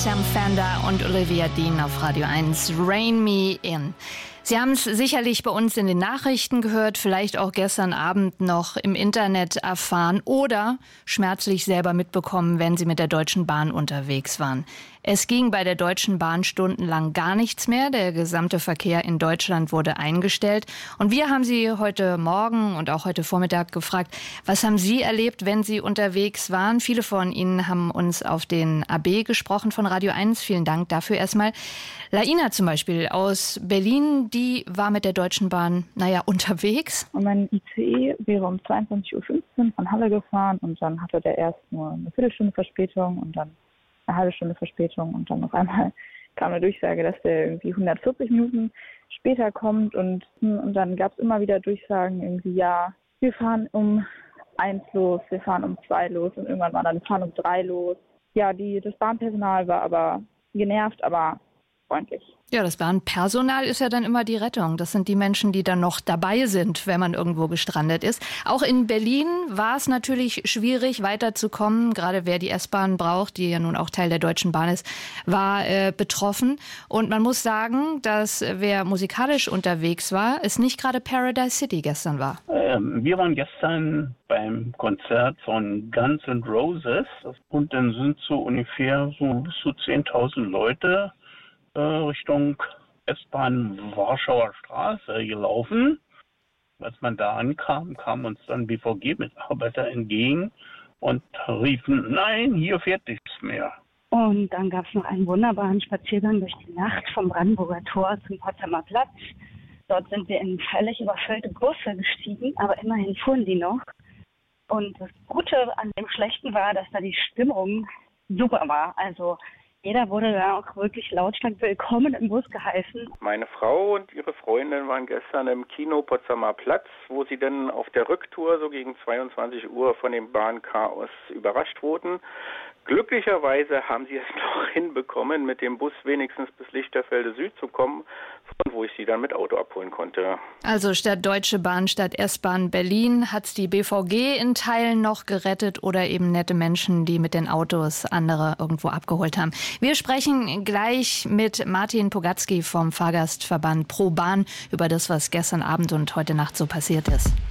Sam Fender und Olivia Dean auf Radio 1, Rain Me In. Sie haben es sicherlich bei uns in den Nachrichten gehört, vielleicht auch gestern Abend noch im Internet erfahren oder schmerzlich selber mitbekommen, wenn Sie mit der Deutschen Bahn unterwegs waren. Es ging bei der Deutschen Bahn stundenlang gar nichts mehr. Der gesamte Verkehr in Deutschland wurde eingestellt. Und wir haben Sie heute Morgen und auch heute Vormittag gefragt, was haben Sie erlebt, wenn Sie unterwegs waren? Viele von Ihnen haben uns auf den AB gesprochen von Radio 1. Vielen Dank dafür erstmal. Laina zum Beispiel aus Berlin, die war mit der Deutschen Bahn, unterwegs. Und mein ICE wäre um 22:15 Uhr von Halle gefahren und dann hatte der erst nur eine Viertelstunde Verspätung und dann eine halbe Stunde Verspätung und dann auf einmal kam eine Durchsage, dass der irgendwie 140 Minuten später kommt und dann gab es immer wieder Durchsagen irgendwie, ja, wir fahren um 1 los, wir fahren um 2 los und irgendwann war dann, wir fahren um 3 los. Ja, das Bahnpersonal war aber genervt, aber freundlich. Ja, das Bahnpersonal ist ja dann immer die Rettung. Das sind die Menschen, die dann noch dabei sind, wenn man irgendwo gestrandet ist. Auch in Berlin war es natürlich schwierig, weiterzukommen. Gerade wer die S-Bahn braucht, die ja nun auch Teil der Deutschen Bahn ist, war betroffen. Und man muss sagen, dass wer musikalisch unterwegs war, es nicht gerade Paradise City gestern war. Wir waren gestern beim Konzert von Guns N' Roses und dann sind so ungefähr bis zu 10.000 Leute Richtung S-Bahn Warschauer Straße gelaufen. Als man da ankam, kamen uns dann BVG-Mitarbeiter entgegen und riefen, nein, hier fährt nichts mehr. Und dann gab es noch einen wunderbaren Spaziergang durch die Nacht vom Brandenburger Tor zum Potsdamer Platz. Dort sind wir in völlig überfüllte Busse gestiegen, aber immerhin fuhren die noch. Und das Gute an dem Schlechten war, dass da die Stimmung super war. Also jeder wurde da auch wirklich lautstark willkommen im Bus geheißen. Meine Frau und ihre Freundin waren gestern im Kino Potsdamer Platz, wo sie dann auf der Rücktour so gegen 22 Uhr von dem Bahnchaos überrascht wurden. Glücklicherweise haben sie es noch hinbekommen, mit dem Bus wenigstens bis Lichterfelde Süd zu kommen, von wo ich sie dann mit Auto abholen konnte. Also statt Deutsche Bahn, statt S-Bahn Berlin hat es die BVG in Teilen noch gerettet oder eben nette Menschen, die mit den Autos andere irgendwo abgeholt haben. Wir sprechen gleich mit Martin Pogatzky vom Fahrgastverband Pro Bahn über das, was gestern Abend und heute Nacht so passiert ist.